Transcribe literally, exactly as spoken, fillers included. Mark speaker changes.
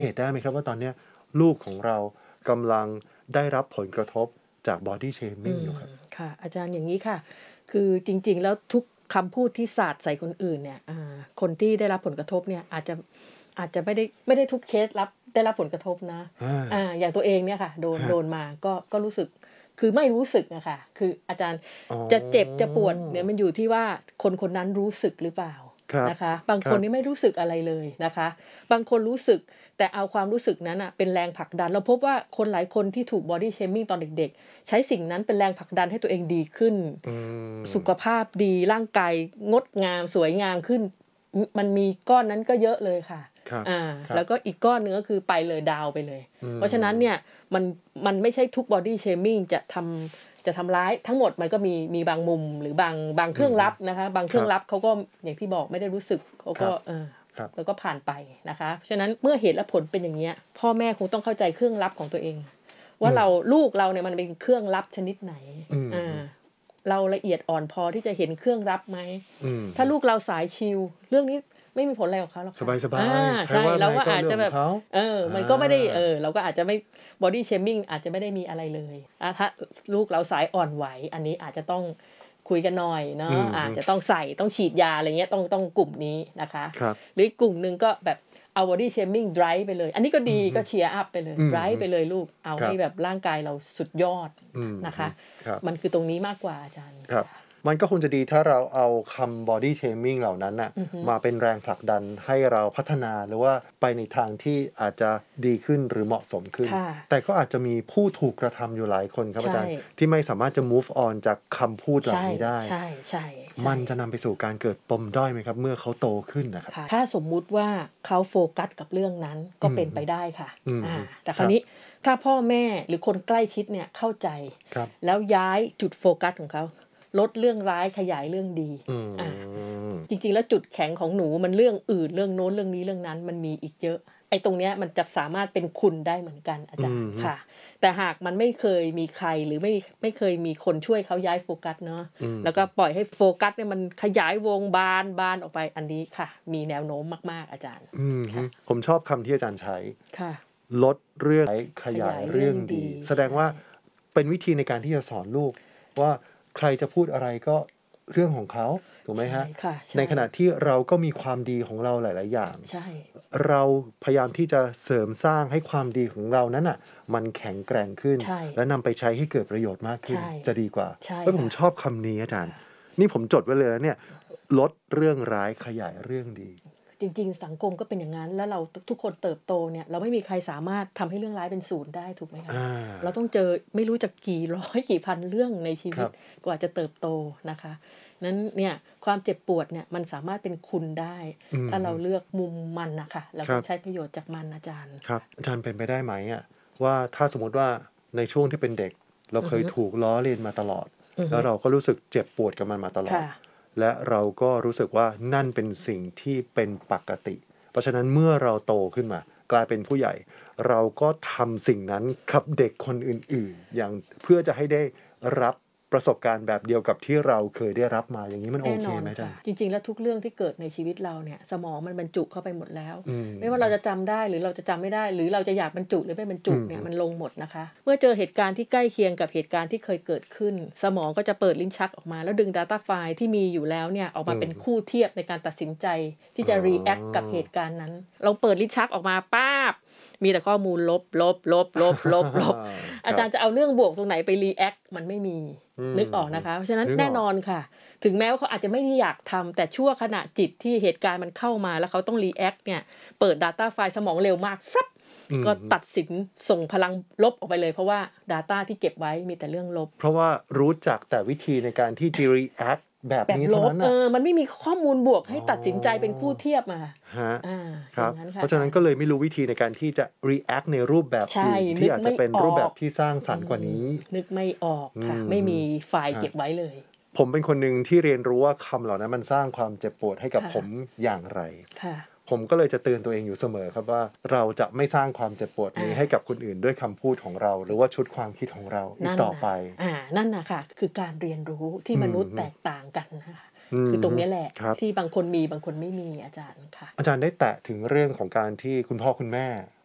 Speaker 1: เหตุได้ไหมครับว่าตอนเนี้ยลูกของเรากำลังได้รับผลกระทบจาก body
Speaker 2: อื
Speaker 1: shaming อยู่
Speaker 2: ม
Speaker 1: ครับ
Speaker 2: ค่ะอาจารย์อย่างงี้ค่ะคือจริงๆแล้วทุกคำพูดที่สาดใส่คนอื่นเนี่ยอ่าคนที่ได้รับผลกระทบเนี่ยอาจจะอาจจะไม่ได้ไม่ได้ทุกเคสรับได้รับผลกระทบนะ
Speaker 1: อา
Speaker 2: อ่าอย่างตัวเองเนี่ยค่ะโดน
Speaker 1: ครับ
Speaker 2: โดนมาก็ก็รู้สึกคือไม่รู้สึกอะค่ะคืออาจารย์
Speaker 1: อ๋
Speaker 2: จะเจ็บจะ
Speaker 1: อ
Speaker 2: ปวดเนี่ยมันอยู่ที่ว่าคนคนนั้นรู้สึกหรือเปล่า
Speaker 1: ครับ
Speaker 2: นะคะบาง
Speaker 1: ครับ
Speaker 2: คนนี่ไม่รู้สึกอะไรเลยนะคะบางคนรู้สึกแต่เอาความรู้สึกนั้นน่ะเป็นแรงผลักดันเราพบว่าคนหลายคนที่ถูก body shaming ตอนเด็กๆ ใช้สิ่งนั้นเป็นแรงผลักดันให้ตัวเองดีขึ้น
Speaker 1: อืม
Speaker 2: สุขภาพดีร่างกายงดงามสวยงามขึ้นมมันมีก้อนนั้นก็เยอะเลยค่ะ
Speaker 1: ครับ
Speaker 2: อา
Speaker 1: ครับ
Speaker 2: แล้วก็อีกก้อนหนึ่งก็คือไปเลยดาวน์ไปเลย
Speaker 1: อื
Speaker 2: เพราะฉะนั้นเนี่ย
Speaker 1: ม
Speaker 2: มันมันไม่ใช่ทุก body shaming จะทำจะทำร้ายทั้งหมดมันก็มีมีบางมุมหรือบางบางเครื่อง
Speaker 1: อือฮึ
Speaker 2: ลับนะคะบางเค
Speaker 1: ครับ
Speaker 2: รื่องลับเขาก็อย่างที่บอกไม่ได้รู้สึกเขา
Speaker 1: ครับ
Speaker 2: ก็เออ
Speaker 1: ครับ
Speaker 2: มันก็ผ่านไปนะคะเพราะฉะนั้นเมื่อเหตุและผลเป็นอย่างเงี้ยพ่อแม่คงต้องเข้าใจเครื่องลับของตัวเอง ว่า
Speaker 1: อืม
Speaker 2: เราลูกเราเนี่ยมันเป็นเครื่องลับชนิดไหน
Speaker 1: อืม
Speaker 2: อาเราละเอียดอ่อนพอที่จะเห็นเครื่องลับไหม
Speaker 1: อืม
Speaker 2: ถ้าลูกเราสายชิลเรื่องนี้ไม่มีผลอะไรกับเขาหรอกค่ะ
Speaker 1: สบา
Speaker 2: อา
Speaker 1: ยๆใคร
Speaker 2: ใช่
Speaker 1: ว่าไง
Speaker 2: เราก็
Speaker 1: ก็
Speaker 2: อาจจะแบบ
Speaker 1: เรื่องของเขา
Speaker 2: เออ
Speaker 1: อา
Speaker 2: มันก็ไม่ได้เออเราก็อาจจะไม่ body shaming อาจจะไม่ได้มีอะไรเลยอาถ้าลูกเราสายอ่อนไหวอันนี้อาจจะต้องคุยกันหน่อย
Speaker 1: อื
Speaker 2: เนาะ
Speaker 1: อฮึ
Speaker 2: อาจจะต้องใส่ต้องฉีดยาอะไรเงี้ยต้องต้องกลุ่มนี้นะคะ
Speaker 1: ครับ
Speaker 2: หรืออีกกลุ่มหนึ่งก็แบบเอา body shaming drive ไปเลยอันนี้ก็ดี
Speaker 1: อือฮึ
Speaker 2: ก็เชียร์อัปไปเลย
Speaker 1: อือฮึ
Speaker 2: drive ไปเลยลูกเอา
Speaker 1: ครับ
Speaker 2: ให้แบบร่างกายเราสุดยอด
Speaker 1: อือฮึ
Speaker 2: นะคะ
Speaker 1: ครับ
Speaker 2: มันคือตรงนี้มากกว่าอาจารย์
Speaker 1: ครับ
Speaker 2: ค่ะ
Speaker 1: มันก็คงจะดีถ้าเราเอาคำ body shaming เหล่านั้นน่ะ
Speaker 2: อือฮึ
Speaker 1: มาเป็นแรงผลักดันให้เราพัฒนาหรือว่าไปในทางที่อาจจะดีขึ้นหรือเหมาะสมขึ้น
Speaker 2: ค่ะ
Speaker 1: แต่ก็อาจจะมีผู้ถูกกระทำอยู่หลายคนครับอา
Speaker 2: ใช่
Speaker 1: จารย์ที่ไม่สามารถจะ move on จากคำพูดเหล่า
Speaker 2: ใช่
Speaker 1: นี้ได้
Speaker 2: ใช่ใช่ใช่
Speaker 1: มันจะนำไปสู่การเกิดปมด้อยไหมครับเมื่อเขาโตขึ้นน่ะครับ
Speaker 2: ค่ะถ้าสมมุติว่าเขาโฟกัสกับเรื่องนั้นก็
Speaker 1: อือฮึ
Speaker 2: เป็นไปได้ค่ะ
Speaker 1: อือ
Speaker 2: อา
Speaker 1: ฮึ
Speaker 2: แต่
Speaker 1: ครับ
Speaker 2: คราวนี้ถ้าพ่อแม่หรือคนใกล้ชิดเนี่ยเข้าใจ
Speaker 1: ครับ
Speaker 2: แล้วย้ายจุดโฟกัสของเขาลดเรื่องร้ายขยายเรื่องดี
Speaker 1: อื
Speaker 2: อา
Speaker 1: ม
Speaker 2: จริงๆแล้วจุดแข็งของหนูมันเรื่องอื่นเรื่องโน้นเรื่องนี้เรื่องนั้นมันมีอีกเยอะไอ้ตรงเนี้ยมันจะสามารถเป็นคุณได้เหมือนกันอา
Speaker 1: อื
Speaker 2: จาร
Speaker 1: อฮึ
Speaker 2: ย์ค่ะแต่หากมันไม่เคยมีใครหรือไม่ไม่เคยมีคนช่วยเขาย้ายโฟกัสเนาะ
Speaker 1: อืม
Speaker 2: แล้วก็ปล่อยให้โฟกัสเนี่ยมันขยายวงบานบานออกไปอันนี้ค่ะมีแนวโน้มมากๆอาจารย์
Speaker 1: อือฮึ
Speaker 2: ค่ะ
Speaker 1: ผมชอบคำที่อาจารย์ใช้
Speaker 2: ค่ะ
Speaker 1: ลดเรื่องข
Speaker 2: ข
Speaker 1: ยาย
Speaker 2: ยายเรื่อง
Speaker 1: เรื่องดี
Speaker 2: ดี
Speaker 1: แสดง
Speaker 2: ใช่
Speaker 1: ว่าเป็นวิธีในการที่จะสอนลูกว่าใครจะพูดอะไรก็เรื่องของเขาถูกไหม
Speaker 2: ใช่
Speaker 1: ฮะ
Speaker 2: ค่ะ
Speaker 1: ใน
Speaker 2: ใช่
Speaker 1: ขณะที่เราก็มีความดีของเราหลาย ๆ อย่าง
Speaker 2: ใช่
Speaker 1: เราพยายามที่จะเสริมสร้างให้ความดีของเรานั้นน่ะมันแข็งแกร่งขึ้น
Speaker 2: ใช่
Speaker 1: และนำไปใช้ให้เกิดประโยชน์มากขึ้น
Speaker 2: ใช่
Speaker 1: จะดีกว่า
Speaker 2: ใช่
Speaker 1: เฮ้ยผม
Speaker 2: ค่ะ
Speaker 1: ชอบคำนี้อาจารย์
Speaker 2: ค่ะ
Speaker 1: นี่ผมจดไว้เลยนะเนี่ยลดเรื่องร้ายขยายเรื่องดี
Speaker 2: จริงๆสังคมก็เป็นอย่างนั้นแล้วเราทุกๆคนเติบโตเนี่ยเราไม่มีใครสามารถทำให้เรื่องร้ายเป็นศูนย์ได้ถูกไหมคะ
Speaker 1: อา
Speaker 2: เราต้องเจอไม่รู้จะกี่ร้อยกี่พันเรื่องในชีวิต
Speaker 1: ครับ
Speaker 2: กว่าจะเติบโตนะคะนั้นเนี่ยความเจ็บปวดเนี่ยมันสามารถเป็นคุณได้
Speaker 1: อืม
Speaker 2: ถ้าเราเลือกมุมมันน่ะค่ะแล้วก็
Speaker 1: ครับ
Speaker 2: ใช้ประโยชน์จากมันอาจารย์
Speaker 1: ครับอาจารย์เป็นไปได้ไหมอะว่าถ้าสมมุติว่าในช่วงที่เป็นเด็กเรา
Speaker 2: อือฮึ
Speaker 1: เคยถูกล้อเลียนมาตลอด
Speaker 2: อือฮึ
Speaker 1: แล้วเราก็รู้สึกเจ็บปวดกับมันมาตลอด
Speaker 2: ค่ะ
Speaker 1: และเราก็รู้สึกว่านั่นเป็นสิ่งที่เป็นปกติเพราะฉะนั้นเมื่อเราโตขึ้นมากลายเป็นผู้ใหญ่เราก็ทำสิ่งนั้นกับเด็กคนอื่นๆอย่างเพื่อจะให้ได้รับประสบการณ์แบบเดียวกับที่เราเคยได้รับมาอย่างนี้มันโอ
Speaker 2: แน่
Speaker 1: เค
Speaker 2: นอน
Speaker 1: ไหมอาจารย์
Speaker 2: ค่ะจริงๆแล้วทุกเรื่องที่เกิดในชีวิตเราเนี่ยสมองมันบรรจุเข้าไปหมดแล้ว
Speaker 1: อืม
Speaker 2: ไม่ว่าเราจะจำได้หรือเราจะจำไม่ได้หรือเราจะอยากบรรจุหรือไม่บรรจุ
Speaker 1: อืม
Speaker 2: เนี่ยมันลงหมดนะคะเมื่อเจอเหตุการณ์ที่ใกล้เคียงกับเหตุการณ์ที่เคยเกิดขึ้นสมองก็จะเปิดลิ้นชักออกมาแล้วดึง data file ที่มีอยู่แล้วเนี่ยออกมาเป็นคู่เทียบในการตัดสินใจที่จะ react กับเหตุการณ์นั้นเราเปิดลิ้นชักออกมาป๊าบมีแต่ข้อมูลลบลบลบลบลบลบ
Speaker 1: ครับ
Speaker 2: อาจารย์จะเอาเรื่องบวกตรงไหนไป react มันไม่มี
Speaker 1: อื
Speaker 2: นึ
Speaker 1: ม
Speaker 2: กออกนะคะเพราะฉะนั้น
Speaker 1: นึกออก
Speaker 2: แน่นอนค่ะถึงแม้ว่าเขาอาจจะไม่ได้อยากทำแต่ชั่วขณะจิตที่เหตุการณ์มันเข้ามาแล้วเขาต้อง react เนี่ยเปิด data file สมองเร็วมากฟรั๊บ
Speaker 1: อืม
Speaker 2: ก็ตัดสินส่งพลังลบออกไปเลยเพราะว่า data ที่เก็บไว้มีแต่เรื่องลบ
Speaker 1: เพราะว่ารู้จักแต่วิธีในการที่จะ react แบบ
Speaker 2: แบบ
Speaker 1: นี้
Speaker 2: ลบเอ
Speaker 1: เท่านั้นน่ะ
Speaker 2: อมันไม่มีข้อมูลบวก
Speaker 1: อ๋
Speaker 2: ให้ตัดสินใจเป็นคู่
Speaker 1: อ
Speaker 2: เทียบอะ
Speaker 1: ครับ
Speaker 2: อา
Speaker 1: ครับ
Speaker 2: อย่างงั้น
Speaker 1: เพราะฉะนั้น
Speaker 2: ค่ะอาจารย์
Speaker 1: ก็เลยไม่รู้วิธีในการที่จะ react ในรูปแบบ
Speaker 2: ใช่
Speaker 1: อื่นที่อาจจะ
Speaker 2: นึกไม่
Speaker 1: เป็น
Speaker 2: ออก
Speaker 1: รูปแบบที่สร้างสร
Speaker 2: อื
Speaker 1: รค์กว่า
Speaker 2: ม
Speaker 1: นี้
Speaker 2: นึกไม่ออก
Speaker 1: อื
Speaker 2: ค่ะ
Speaker 1: ม
Speaker 2: ไม่มีไฟล์
Speaker 1: ครับ
Speaker 2: เก็บไว้เลย
Speaker 1: ผมเป็นคนหนึ่งที่เรียนรู้ว่าคำเหล่านั้นมันสร้างความเจ็บปวดให้กับ
Speaker 2: ค่ะ
Speaker 1: ผมอย่างไร
Speaker 2: ค่ะ
Speaker 1: ผมก็เลยจะเตือนตัวเองอยู่เสมอครับว่าเราจะไม่สร้างความเจ็บปวดนี้
Speaker 2: อา
Speaker 1: ให้กับคนอื่นด้วยคำพูดของเรา หรือว่าชุดความคิดของเราอีก
Speaker 2: นั่นน่ะ
Speaker 1: ต่อไป
Speaker 2: อานั่นน่ะค่ะคือการเรียนรู้ที่
Speaker 1: อื
Speaker 2: มนุษย์แต
Speaker 1: ม
Speaker 2: กต่างกันนะคะ
Speaker 1: อื
Speaker 2: คือตรง
Speaker 1: ม
Speaker 2: เนี้ยแหละ
Speaker 1: ครับ
Speaker 2: ที่บางคนมีบางคนไม่มีอาจารย์ค่ะ
Speaker 1: อาจารย์ได้แตะถึงเรื่องของการที่คุณพ่อคุณแม่